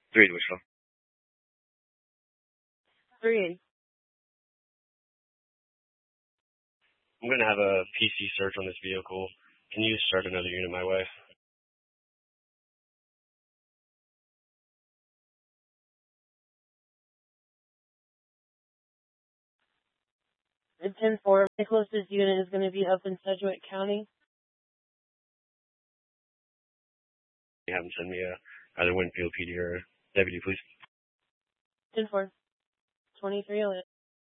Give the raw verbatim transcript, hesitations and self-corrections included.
Three to Wichita. Three. I'm going to have a P C search on this vehicle. Can you start another unit my way? ten four, my closest unit is going to be up in Sedgwick County. You have them send me a, either Winfield P D or deputy, please. ten four, twenty-three oh eight.